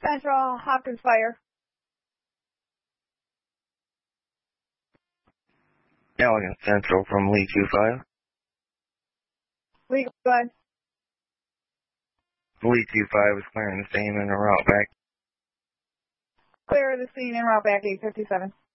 Central, Hopkins Fire. Allegan Central from Lee 25. Lee, go ahead. Lee 25 is clearing the scene and a route back. Clear the scene and route back 857.